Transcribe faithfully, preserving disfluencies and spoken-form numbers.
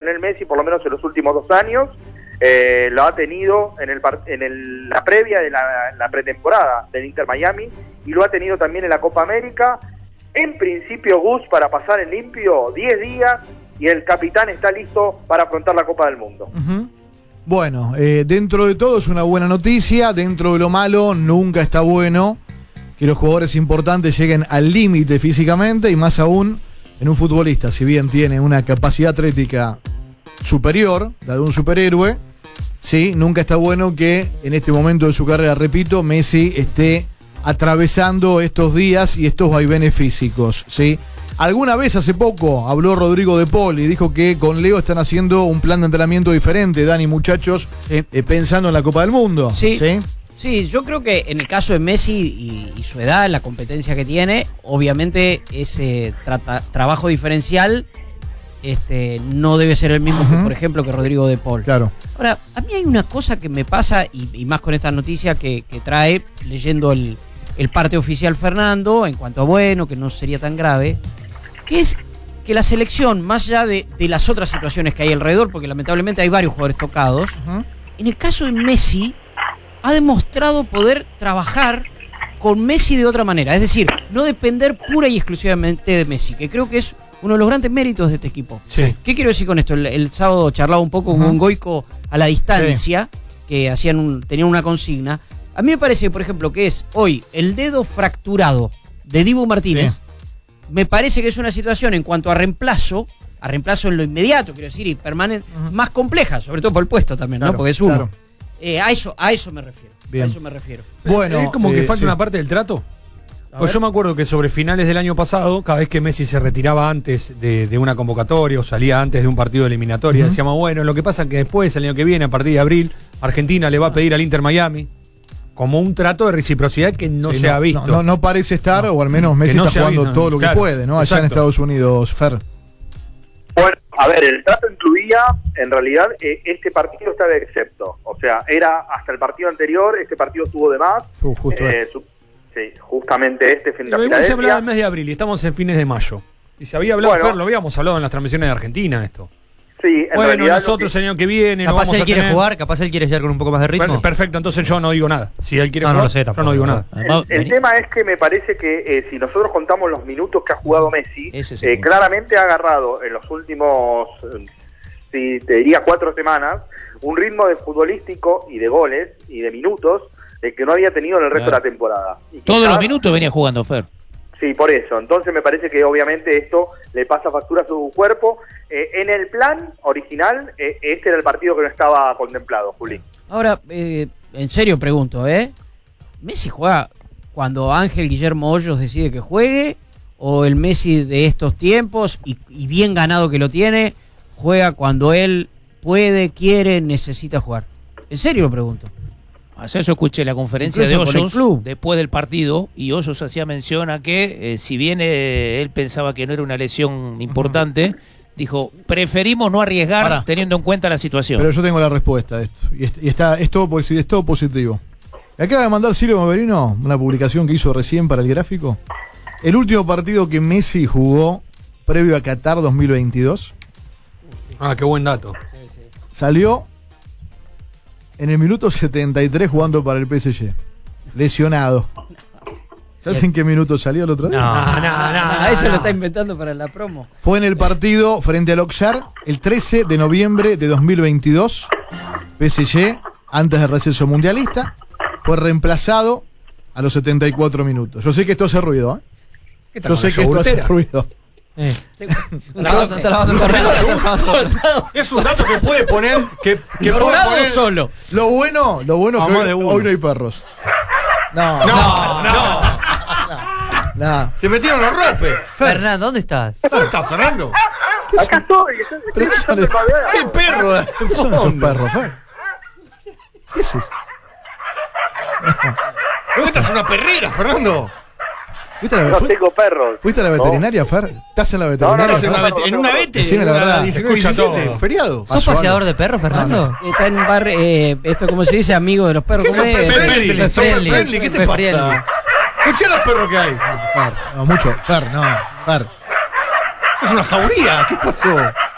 Lionel Messi, por lo menos en los últimos dos años. Eh, lo ha tenido en, el, en el, la previa de la, la pretemporada del Inter Miami y lo ha tenido también en la Copa América. En principio, Gus, para pasar en limpio, diez días y el capitán está listo para afrontar la Copa del Mundo. Uh-huh. Bueno, eh, dentro de todo es una buena noticia. Dentro de lo malo, nunca está bueno que los jugadores importantes lleguen al límite físicamente, y más aún en un futbolista, si bien tiene una capacidad atlética superior, la de un superhéroe. Sí, nunca está bueno que en este momento de su carrera, repito, Messi esté atravesando estos días y estos vaivenes físicos, ¿sí? Alguna vez hace poco habló Rodrigo de Paul y dijo que con Leo están haciendo un plan de entrenamiento diferente, Dani, muchachos, sí. eh, pensando en la Copa del Mundo. Sí, sí, sí, yo creo que en el caso de Messi y, y su edad, la competencia que tiene, obviamente ese tra- trabajo diferencial Este, no debe ser el mismo, uh-huh. que, por ejemplo, que Rodrigo de Paul. Claro. Ahora, a mí hay una cosa que me pasa, y, y más con esta noticia que, que trae, leyendo el, el parte oficial Fernando, en cuanto a bueno, que no sería tan grave, que es que la selección, más allá de, de las otras situaciones que hay alrededor, porque lamentablemente hay varios jugadores tocados, uh-huh. en el caso de Messi, ha demostrado poder trabajar con Messi de otra manera. Es decir, no depender pura y exclusivamente de Messi, que creo que es uno de los grandes méritos de este equipo. Sí. ¿Qué quiero decir con esto? El, el sábado charlaba un poco uh-huh. con Goico a la distancia, sí. que hacían un, tenían una consigna. A mí me parece, por ejemplo, que es hoy el dedo fracturado de Dibu Martínez. Sí. Me parece que es una situación en cuanto a reemplazo, a reemplazo en lo inmediato, quiero decir, y permanente, uh-huh. más compleja, sobre todo por el puesto también, claro, ¿no? Porque es uno. Claro. Eh, a eso, a eso me refiero. Bien. A eso me refiero. Bueno, es como eh, que falta sí. una parte del trato. Pues yo me acuerdo que sobre finales del año pasado, cada vez que Messi se retiraba antes de, de una convocatoria o salía antes de un partido de eliminatoria, uh-huh. decíamos, bueno, lo que pasa es que después, el año que viene, a partir de abril, Argentina le va a pedir al Inter Miami como un trato de reciprocidad que no sí, se no, ha visto. No, no, no parece estar, no, o al menos Messi no está jugando visto, todo lo claro, que puede, ¿no? Allá exacto. en Estados Unidos, Fer. Bueno, a ver, el trato incluía, en realidad, eh, este partido estaba excepto. O sea, era hasta el partido anterior, este partido estuvo de más. Uh, justo eh, su, sí, justamente este frente a Filadelfia. Se hablaba en el mes de abril y estamos en fines de mayo. Y se había hablado, bueno, Fer, lo habíamos hablado en las transmisiones de Argentina esto. Sí, en bueno, realidad nosotros que... el año que viene capaz no vamos él a quiere tener... jugar, capaz él quiere llegar con un poco más de ritmo. Perfecto, entonces yo no digo nada. Si él quiere no, jugar, no sé, yo no digo nada. El, el tema es que me parece que eh, si nosotros contamos los minutos que ha jugado Messi, eh, claramente ha agarrado en los últimos, eh, si te diría cuatro semanas, un ritmo de futbolístico y de goles y de minutos eh, que no había tenido en el resto claro. de la temporada. Y Todos quizás, los minutos venía jugando, Fer. Sí, por eso. Entonces me parece que obviamente esto le pasa factura a su cuerpo. Eh, en el plan original, eh, este era el partido que no estaba contemplado, Juli. Ahora, eh, en serio pregunto, ¿eh? ¿Messi juega cuando Ángel Guillermo Hoyos decide que juegue? ¿O el Messi de estos tiempos, y, y bien ganado que lo tiene, juega cuando él puede, quiere, necesita jugar? En serio lo pregunto. Ayer yo escuché la conferencia Incluso de Hoyos después del partido y Hoyos hacía mención a que eh, si bien eh, él pensaba que no era una lesión importante, uh-huh. dijo, preferimos no arriesgar Pará. teniendo en cuenta la situación. Pero yo tengo la respuesta a esto y, y está, es, todo, es todo positivo. Acaba de mandar Silvio Maverino una publicación que hizo recién para el gráfico. El último partido que Messi jugó previo a Qatar dos mil veintidós. Ah, qué buen dato. Salió en el minuto setenta y tres jugando para el P S G. Lesionado. ¿Sabes en qué minuto salió el otro día? No, no, no, no, no eso no. lo está inventando para la promo. Fue en el partido frente al Auxerre el trece de noviembre de dos mil veintidós. P S G, antes del receso mundialista, fue reemplazado a los setenta y cuatro minutos. Yo sé que esto hace ruido, ¿eh? Yo sé que esto hace ruido. Eh. Es un dato que puede poner que, que puede poner solo. Lo bueno, lo bueno es que hoy, hoy no hay perros. No, no, no. no. no. no. Se metieron los ropes. Fernando, ¿dónde estás? ¿Dónde estás, Fernando? Acá estoy. ¿Pero qué son? ¿Qué perro? ¿Qué son esos perros, Fer? ¿Qué es eso? ¿Dónde estás? Una perrera, Fernando. ¿Fuiste a la, no fu tengo perros. ¿Fuiste a la veterinaria, no. Fer? ¿Estás en la veterinaria? No, no, no, en, una vet en una vete. Decime la verdad. Escucha todo. Feriado. ¿Sos paseador de perros, Fernando? No, no. Está en un bar, eh, esto como se dice, amigo de los perros. ¿Qué, ¿Cómo es? Friendly. Friendly. Friendly. ¿Qué te pasa? Escucha los perros que hay. No, Fer, no, mucho. Fer, no. Fer. Es una jauría. ¿Qué pasó?